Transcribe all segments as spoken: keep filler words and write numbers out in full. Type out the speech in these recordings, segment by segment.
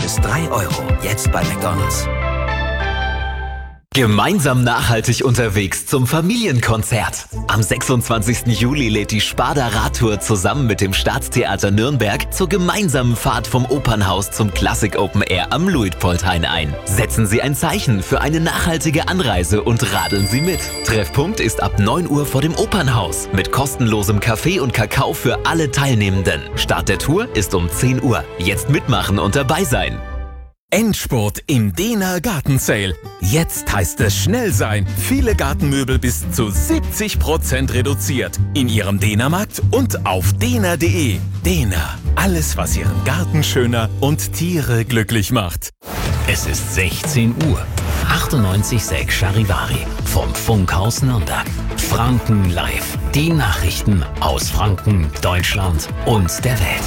Bis drei Euro. Jetzt bei McDonald's. Gemeinsam nachhaltig unterwegs zum Familienkonzert. Am sechsundzwanzigsten Juli lädt die Sparda Radtour zusammen mit dem Staatstheater Nürnberg zur gemeinsamen Fahrt vom Opernhaus zum Classic Open Air am Luitpoldhain ein. Setzen Sie ein Zeichen für eine nachhaltige Anreise und radeln Sie mit. Treffpunkt ist ab neun Uhr vor dem Opernhaus mit kostenlosem Kaffee und Kakao für alle Teilnehmenden. Start der Tour ist um zehn Uhr. Jetzt mitmachen und dabei sein. Endspurt im Dehner Gartensale. Jetzt heißt es schnell sein. Viele Gartenmöbel bis zu siebzig Prozent reduziert. In Ihrem Dehnermarkt und auf dehner punkt de. Dehner. Alles, was Ihren Garten schöner und Tiere glücklich macht. Es ist sechzehn Uhr. achtundneunzig Komma sechs Charivari vom Funkhaus Nürnberg. Franken live. Die Nachrichten aus Franken, Deutschland und der Welt.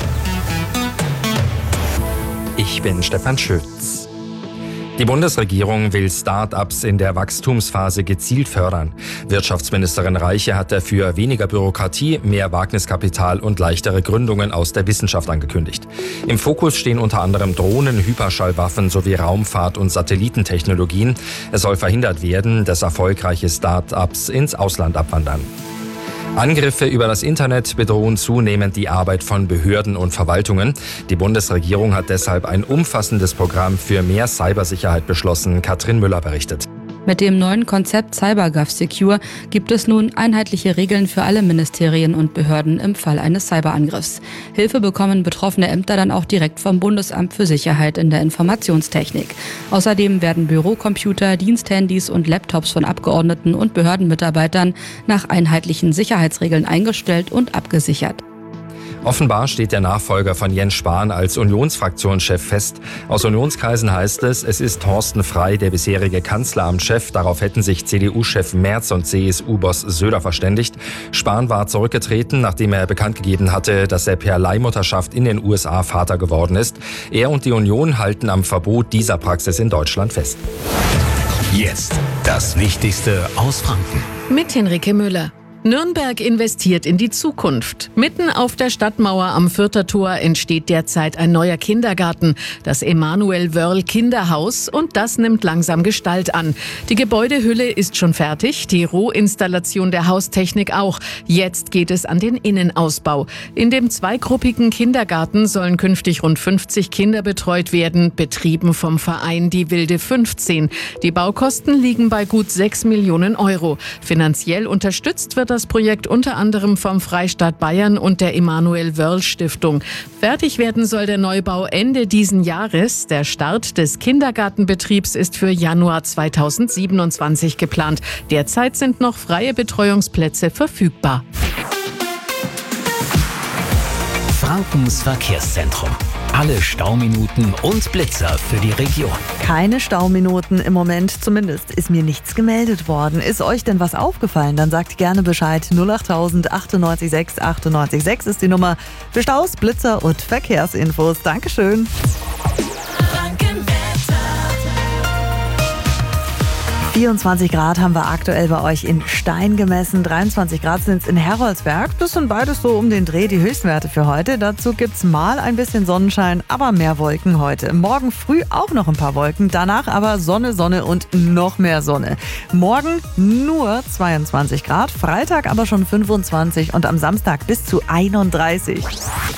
Ich bin Stefan Schütz. Die Bundesregierung will Start-ups in der Wachstumsphase gezielt fördern. Wirtschaftsministerin Reiche hat dafür weniger Bürokratie, mehr Wagniskapital und leichtere Gründungen aus der Wissenschaft angekündigt. Im Fokus stehen unter anderem Drohnen, Hyperschallwaffen sowie Raumfahrt- und Satellitentechnologien. Es soll verhindert werden, dass erfolgreiche Start-ups ins Ausland abwandern. Angriffe über das Internet bedrohen zunehmend die Arbeit von Behörden und Verwaltungen. Die Bundesregierung hat deshalb ein umfassendes Programm für mehr Cybersicherheit beschlossen. Katrin Müller berichtet. Mit dem neuen Konzept CyberGovSecure gibt es nun einheitliche Regeln für alle Ministerien und Behörden im Fall eines Cyberangriffs. Hilfe bekommen betroffene Ämter dann auch direkt vom Bundesamt für Sicherheit in der Informationstechnik. Außerdem werden Bürocomputer, Diensthandys und Laptops von Abgeordneten und Behördenmitarbeitern nach einheitlichen Sicherheitsregeln eingestellt und abgesichert. Offenbar steht der Nachfolger von Jens Spahn als Unionsfraktionschef fest. Aus Unionskreisen heißt es, es ist Thorsten Frey, der bisherige Kanzleramtschef. Darauf hätten sich C D U-Chef Merz und C S U-Boss Söder verständigt. Spahn war zurückgetreten, nachdem er bekannt gegeben hatte, dass er per Leihmutterschaft in den U S A Vater geworden ist. Er und die Union halten am Verbot dieser Praxis in Deutschland fest. Jetzt das Wichtigste aus Franken. Mit Henrike Müller. Nürnberg investiert in die Zukunft. Mitten auf der Stadtmauer am Fürther Tor entsteht derzeit ein neuer Kindergarten, das Emanuel Wörl Kinderhaus, und das nimmt langsam Gestalt an. Die Gebäudehülle ist schon fertig, die Rohinstallation der Haustechnik auch. Jetzt geht es an den Innenausbau. In dem zweigruppigen Kindergarten sollen künftig rund fünfzig Kinder betreut werden, betrieben vom Verein Die Wilde fünfzehn. Die Baukosten liegen bei gut sechs Millionen Euro. Finanziell unterstützt wird das Projekt unter anderem vom Freistaat Bayern und der Emanuel Wörl Stiftung. Fertig werden soll der Neubau Ende diesen Jahres. Der Start des Kindergartenbetriebs ist für Januar zweitausendsiebenundzwanzig geplant. Derzeit sind noch freie Betreuungsplätze verfügbar. Frankens Verkehrszentrum. Alle Stauminuten und Blitzer für die Region. Keine Stauminuten im Moment, zumindest ist mir nichts gemeldet worden. Ist euch denn was aufgefallen? Dann sagt gerne Bescheid. null acht tausend achtundneunzig sechs achtundneunzig sechs ist die Nummer für Staus, Blitzer und Verkehrsinfos. Dankeschön. vierundzwanzig Grad haben wir aktuell bei euch in Stein gemessen. dreiundzwanzig Grad sind es in Heroldsberg. Das sind beides so um den Dreh die Höchstwerte für heute. Dazu gibt's mal ein bisschen Sonnenschein, aber mehr Wolken heute. Morgen früh auch noch ein paar Wolken. Danach aber Sonne, Sonne und noch mehr Sonne. Morgen nur zweiundzwanzig Grad. Freitag aber schon fünfundzwanzig und am Samstag bis zu einunddreißig.